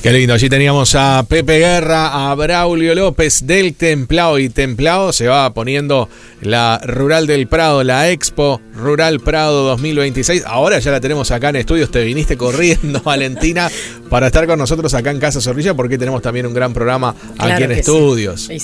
Qué lindo, allí teníamos a Pepe Guerra, a Braulio López del Templado, y Templado se va poniendo la Rural del Prado, la Expo Rural Prado 2026. Ahora ya la tenemos acá en estudios, te viniste corriendo, Valentina, para estar con nosotros acá en Casa Zorrilla, porque tenemos también un gran programa aquí en estudios. Sí.